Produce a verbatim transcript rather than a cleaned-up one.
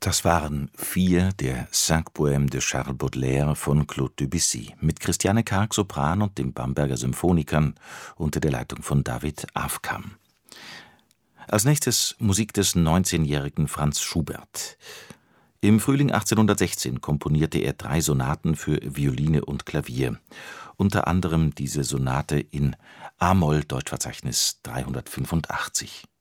Das waren vier der Cinq Poèmes de Charles Baudelaire von Claude Debussy mit Christiane Karg Sopran und den Bamberger Symphonikern unter der Leitung von David Avkam. Als nächstes Musik des neunzehnjährigen Franz Schubert. Im Frühling achtzehnhundertsechzehn komponierte er drei Sonaten für Violine und Klavier, unter anderem diese Sonate in a-Moll, Deutschverzeichnis dreihundertfünfundachtzig.